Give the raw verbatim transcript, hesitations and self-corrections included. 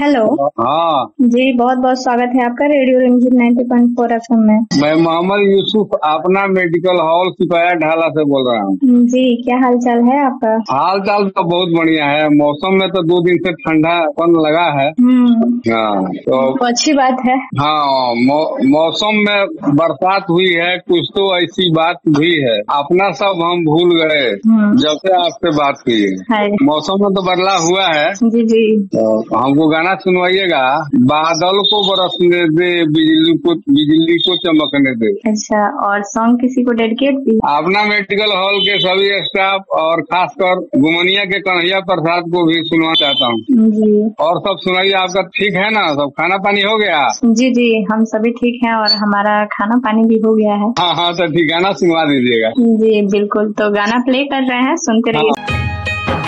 Hello. हाँ जी, बहुत बहुत स्वागत है आपका radio Ranjit ninety point four FM में। मैं मोहम्मद यूसुफ अपना मेडिकल हॉल सिपाया ढाला से बोल रहा हूँ। जी, क्या हाल चाल है आपका? हाल चाल तो बहुत बढ़िया है। मौसम में तो दो दिन से ठंडापन लगा है। हम्म, हाँ तो तो अच्छी बात है। हाँ मौ, मौसम में बरसात हुई है, कुछ तो ऐसी बात भी है। अपना सब हम भूल गए हम्म, जब से आपसे बात की है। हाय। मौसम में तो बदलाव हुआ है। जी जी। तो हमको गाना सुनवाइएगा। बादल को बरसने दे, बिजली को बिजली को चमकने दे। अच्छा, और सॉन्ग किसी को डेडिकेट भी? अपना मेडिकल हॉल के सभी स्टाफ और खासकर गुमनिया के कन्हैया प्रसाद को भी सुनवा चाहता हूँ। जी और सब सुनाइए, आपका ठीक है ना? सब खाना पानी हो गया? जी जी, हम सभी ठीक हैं और हमारा खाना पानी भी हो गया है। हाँ हाँ तो ठीक, गाना सुनवा दीजिएगा। जी बिल्कुल, तो गाना प्ले कर रहे हैं, सुनते रहिए। हाँ।